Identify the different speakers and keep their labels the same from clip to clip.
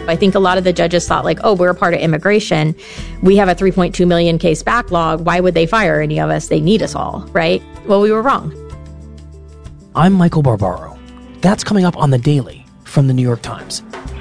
Speaker 1: I think a lot of the judges thought like, oh, we're a part of immigration. We have a 3.2 million case backlog. Why would they fire any of us? They need us all, right? Well, we were wrong.
Speaker 2: I'm Michael Barbaro. That's coming up on The Daily from The New York Times.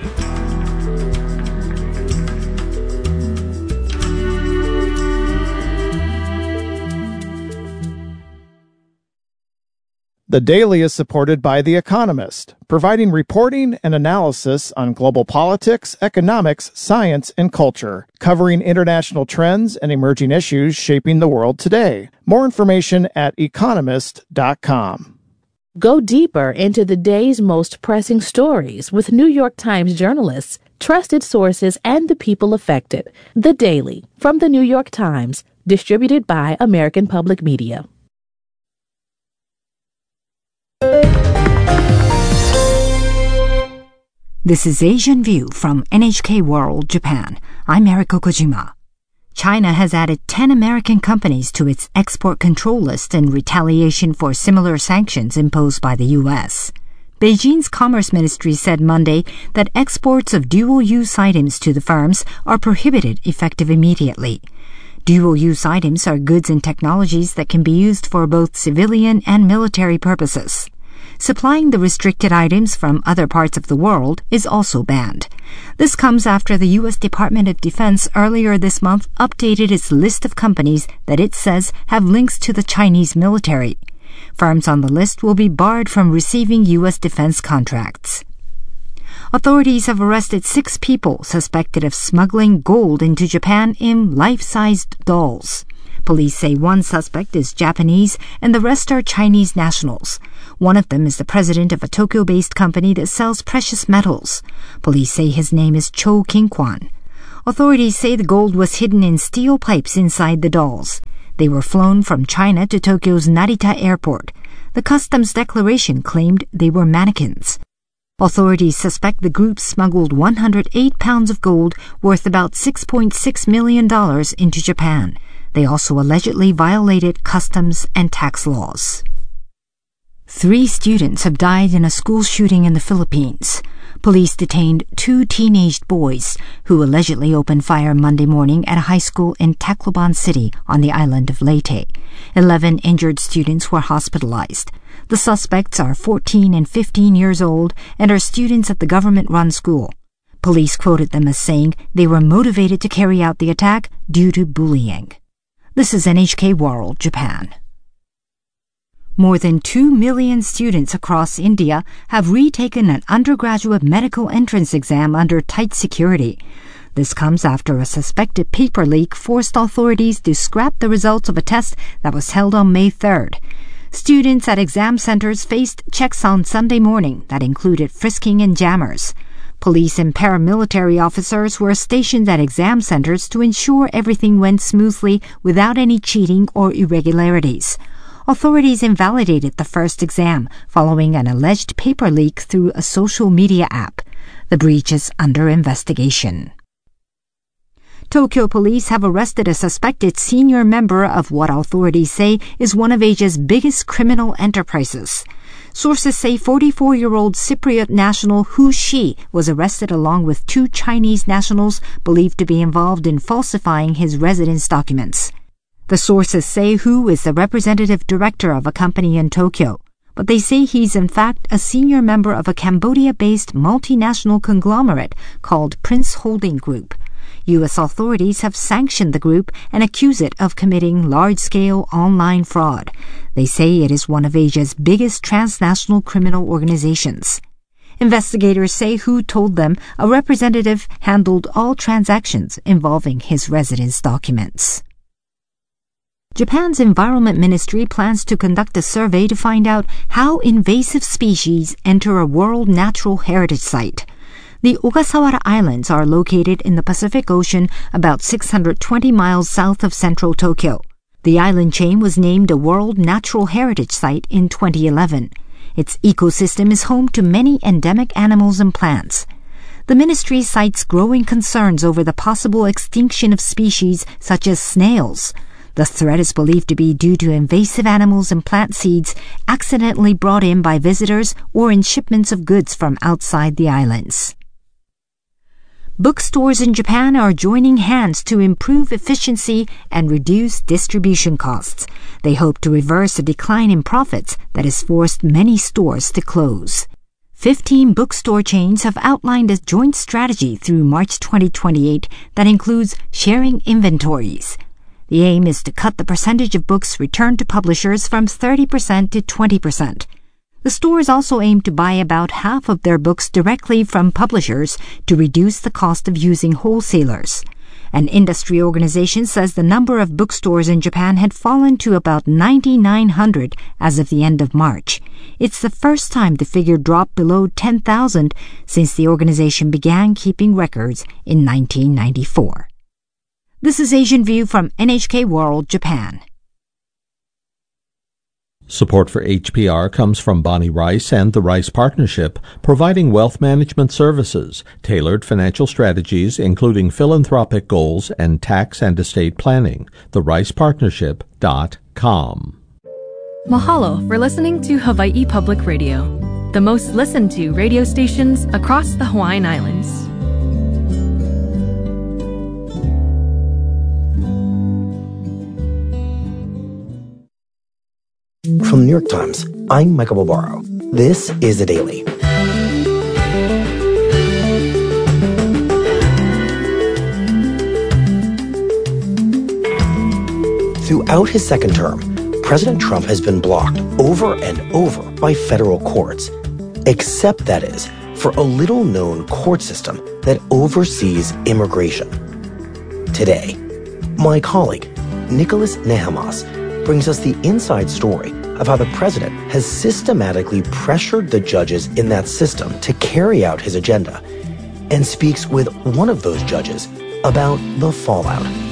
Speaker 3: The Daily is supported by The Economist, providing reporting and analysis on global politics, economics, science, and culture, covering international trends and emerging issues shaping the world today. More information at economist.com.
Speaker 4: Go deeper into the day's most pressing stories with New York Times journalists, trusted sources, and the people affected. The Daily from The New York Times, distributed by American Public Media.
Speaker 5: This is Asian View from NHK World Japan. I'm Eriko Kojima. China has added 10 American companies to its export control list in retaliation for similar sanctions imposed by the U.S. Beijing's Commerce Ministry said Monday that exports of dual-use items to the firms are prohibited effective immediately. Dual-use items are goods and technologies that can be used for both civilian and military purposes. Supplying the restricted items from other parts of the world is also banned. This comes after the U.S. Department of Defense earlier this month updated its list of companies that it says have links to the Chinese military. Firms on the list will be barred from receiving U.S. defense contracts. Authorities have arrested 6 people suspected of smuggling gold into Japan in life-sized dolls. Police say one suspect is Japanese and the rest are Chinese nationals. One of them is the president of a Tokyo-based company that sells precious metals. Police say his name is Cho King-kwan. Authorities say the gold was hidden in steel pipes inside the dolls. They were flown from China to Tokyo's Narita airport. The customs declaration claimed they were mannequins. Authorities suspect the group smuggled 108 pounds of gold worth about $6.6 million into Japan. They also allegedly violated customs and tax laws. 3 students have died in a school shooting in the Philippines. Police detained 2 teenage boys who allegedly opened fire Monday morning at a high school in Tacloban City on the island of Leyte. 11 injured students were hospitalized. The suspects are 14 and 15 years old and are students at the government-run school. Police quoted them as saying they were motivated to carry out the attack due to bullying. This is NHK World Japan. More than 2 million students across India have retaken an undergraduate medical entrance exam under tight security. This comes after a suspected paper leak forced authorities to scrap the results of a test that was held on May 3rd. Students at exam centers faced checks on Sunday morning that included frisking and jammers. Police and paramilitary officers were stationed at exam centers to ensure everything went smoothly without any cheating or irregularities. Authorities invalidated the first exam following an alleged paper leak through a social media app. The breach is under investigation. Tokyo police have arrested a suspected senior member of what authorities say is one of Asia's biggest criminal enterprises. Sources say 44-year-old Cypriot national Hu Shi was arrested along with 2 Chinese nationals believed to be involved in falsifying his residence documents. The sources say Hu is the representative director of a company in Tokyo, but they say he's in fact a senior member of a Cambodia-based multinational conglomerate called Prince Holding Group. U.S. authorities have sanctioned the group and accuse it of committing large-scale online fraud. They say it is one of Asia's biggest transnational criminal organizations. Investigators say Hu told them a representative handled all transactions involving his residence documents. Japan's Environment Ministry plans to conduct a survey to find out how invasive species enter a World Natural Heritage Site. The Ogasawara Islands are located in the Pacific Ocean about 620 miles south of central Tokyo. The island chain was named a World Natural Heritage Site in 2011. Its ecosystem is home to many endemic animals and plants. The ministry cites growing concerns over the possible extinction of species such as snails. The threat is believed to be due to invasive animals and plant seeds accidentally brought in by visitors or in shipments of goods from outside the islands. Bookstores in Japan are joining hands to improve efficiency and reduce distribution costs. They hope to reverse a decline in profits that has forced many stores to close. 15 bookstore chains have outlined a joint strategy through March 2028 that includes sharing inventories. The aim is to cut the percentage of books returned to publishers from 30% to 20%. The stores also aim to buy about half of their books directly from publishers to reduce the cost of using wholesalers. An industry organization says the number of bookstores in Japan had fallen to about 9,900 as of the end of March. It's the first time the figure dropped below 10,000 since the organization began keeping records in 1994. This is Asian View from NHK World Japan.
Speaker 6: Support for HPR comes from Bonnie Rice and the Rice Partnership, providing wealth management services, tailored financial strategies, including philanthropic goals and tax and estate planning. TheRicePartnership.com.
Speaker 7: Mahalo for listening to Hawaii Public Radio, the most listened to radio stations across the Hawaiian Islands.
Speaker 2: From the New York Times, I'm Michael Barbaro. This is The Daily. Throughout his second term, President Trump has been blocked over and over by federal courts, except, that is, for a little-known court system that oversees immigration. Today, my colleague, Nicholas Nehamas, brings us the inside story of how the president has systematically pressured the judges in that system to carry out his agenda, and speaks with one of those judges about the fallout.